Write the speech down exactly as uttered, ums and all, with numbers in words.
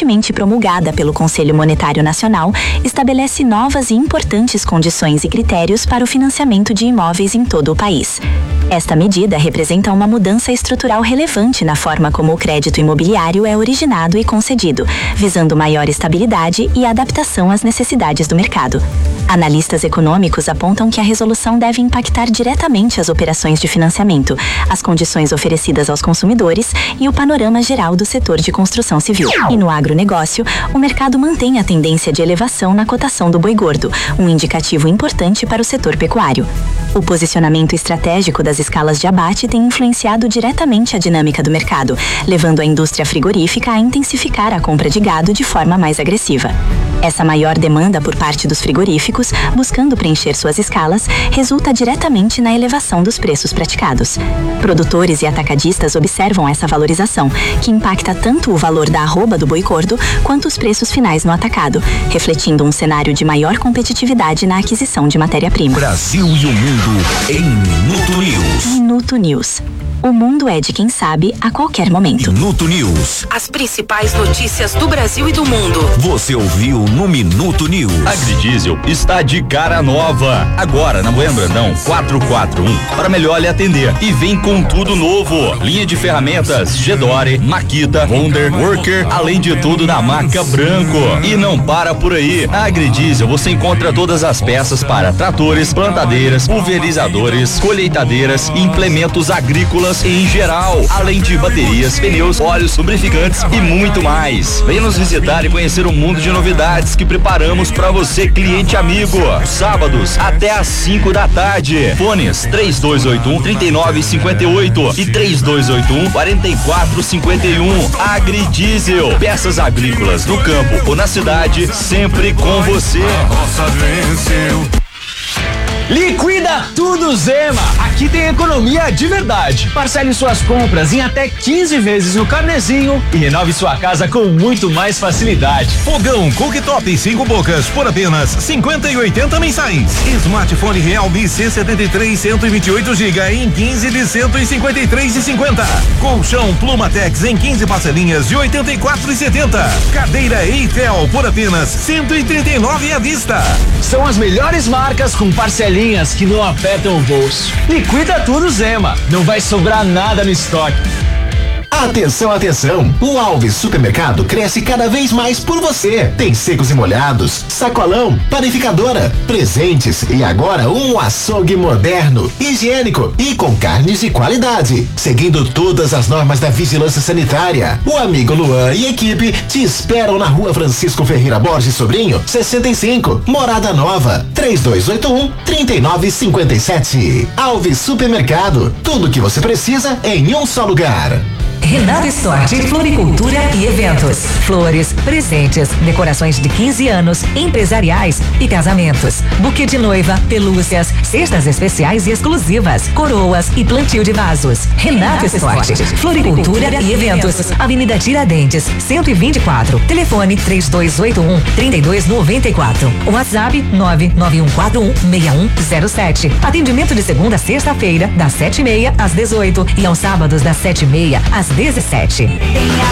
recentemente promulgada pelo Conselho Monetário Nacional, estabelece novas e importantes condições e critérios para o financiamento de imóveis em todo o país. Esta medida representa uma mudança estrutural relevante na forma como o crédito imobiliário é originado e concedido, visando maior estabilidade e adaptação às necessidades do mercado. Analistas econômicos apontam que a resolução deve impactar diretamente as operações de financiamento, as condições oferecidas aos consumidores e o panorama geral do setor de construção civil. E no agronegócio, o mercado mantém a tendência de elevação na cotação do boi gordo, um indicativo importante para o setor pecuário. O posicionamento estratégico das escalas de abate tem influenciado diretamente a dinâmica do mercado, levando a indústria frigorífica a intensificar a compra de gado de forma mais agressiva. Essa maior demanda por parte dos frigoríficos, buscando preencher suas escalas, resulta diretamente na elevação dos preços praticados. Produtores e atacadistas observam essa valorização, que impacta tanto o valor da arroba do boi gordo quanto os preços finais no atacado, refletindo um cenário de maior competitividade na aquisição de matéria-prima. Brasil e o mundo em Minuto News. Minuto News. O mundo é de quem sabe a qualquer momento. Minuto News. As principais notícias do Brasil e do mundo. Você ouviu no Minuto News. Agridiesel está de cara nova. Agora na Moema Brandão quatrocentos e quarenta e um para melhor lhe atender. E vem com tudo novo. Linha de ferramentas Gedore, Makita, Wonder, Worker, além de tudo da marca Branco. E não para por aí. Na Agridiesel você encontra todas as peças para tratores, plantadeiras, pulverizadores, colheitadeiras e implementos agrícolas em geral, além de baterias, pneus, óleos, lubrificantes e muito mais. Venha nos visitar e conhecer um mundo de novidades que preparamos para você, cliente amigo. Sábados até às cinco da tarde. Fones três dois oito um, três nove cinco oito e três dois oito um, quatro quatro cinco um. Agridiesel, peças agrícolas no campo ou na cidade, sempre com você. Liquida tudo Zema! Aqui tem economia de verdade. Parcele suas compras em até quinze vezes no carnezinho e renove sua casa com muito mais facilidade. Fogão cooktop em cinco bocas por apenas cinquenta e oitenta mensais. Smartphone Realme C setenta e três cento e vinte e oito gigas em quinze de cento e cinquenta e três e cinquenta. Colchão Plumatex em quinze parcelinhas de oitenta e quatro e setenta. Cadeira Eiffel por apenas cento e trinta e nove à vista. São as melhores marcas com parcelinhas que não apertam o bolso. Liquida tudo Zema, não vai sobrar nada no estoque. Atenção, atenção! O Alves Supermercado cresce cada vez mais por você. Tem secos e molhados, sacolão, panificadora, presentes e agora um açougue moderno, higiênico e com carnes de qualidade, seguindo todas as normas da vigilância sanitária. O amigo Luan e equipe te esperam na Rua Francisco Ferreira Borges Sobrinho, sessenta e cinco, Morada Nova, três dois oito um, três nove cinco sete. Alves Supermercado, tudo que você precisa em um só lugar. Renato Stort, floricultura e eventos. Flores, presentes, decorações de quinze anos, empresariais e casamentos. Buquê de noiva, pelúcias, cestas especiais e exclusivas, coroas e plantio de vasos. Renato Stort, floricultura e eventos. Avenida Tiradentes, cento e vinte e quatro. Telefone três dois oito um, três dois nove quatro. WhatsApp nove nove um quatro um, seis um zero sete. Atendimento de segunda a sexta-feira, das sete e meia às dezoito e aos sábados das sete e meia às dezessete. Tem a